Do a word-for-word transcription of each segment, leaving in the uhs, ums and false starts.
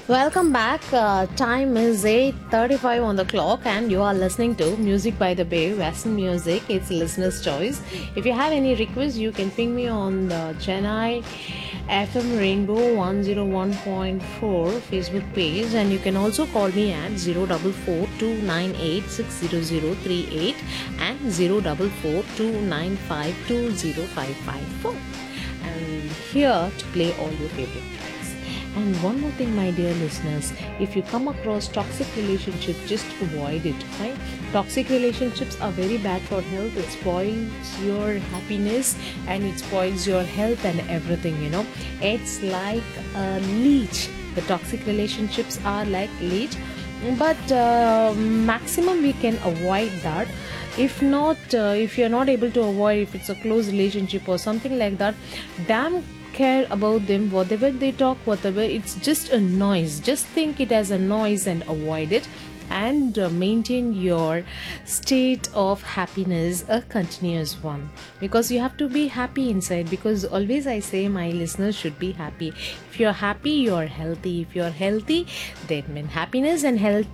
Welcome back. Uh, time is eight thirty-five on the clock, and you are listening to Music by the Bay, Western Music. It's listener's choice. If you have any requests, you can ping me on the Chennai F M Rainbow one oh one point four Facebook page, and you can also call me at zero four four two nine eight six zero zero three eight and zero four four two nine five two zero five five four. I'm here to play all your favorite tracks. And one more thing, my dear listeners, if you come across toxic relationship, just avoid it. Right? Toxic relationships are very bad for health. It spoils your happiness and it spoils your health and everything, you know. It's like a leech. The toxic relationships are like leech. But uh, maximum we can avoid that. If not, uh, if you're not able to avoid, if it's a close relationship or something like that, damn care about them. Whatever they talk, whatever, it's just a noise. Just think it as a noise and avoid it, and uh, maintain your state of happiness, a continuous one, because you have to be happy inside. Because always I say my listeners should be happy. If you're happy, you're healthy. If you're healthy, then when happiness and health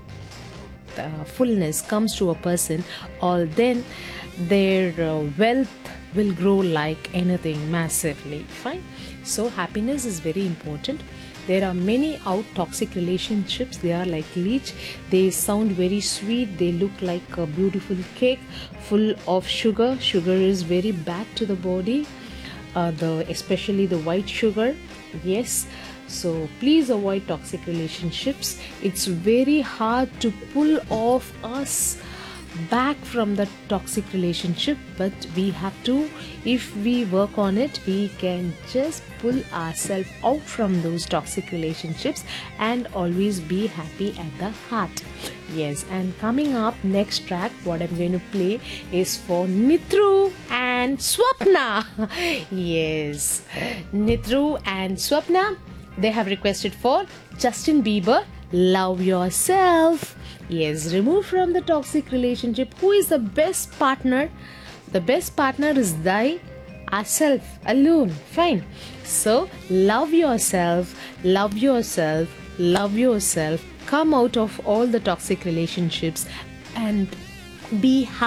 uh, fullness comes to a person, all then their uh, wealth will grow like anything massively. Fine. So happiness is very important. There are many out toxic relationships. They are like leech. They sound very sweet. They look like a beautiful cake full of sugar. Sugar is very bad to the body, uh, the especially the white sugar. Yes. So please avoid toxic relationships. It's very hard to pull off us back from the toxic relationship, but we have to. If we work on it, we can just pull ourselves out from those toxic relationships and always be happy at the heart. Yes, and coming up, next track what I'm going to play is for Nithru and Swapna. Yes, Nithru and Swapna, they have requested for Justin Bieber, Love Yourself. Yes, remove from the toxic relationship. Who is the best partner? The best partner is thy ourself alone. Fine. So love yourself, love yourself, love yourself. Come out of all the toxic relationships and be happy.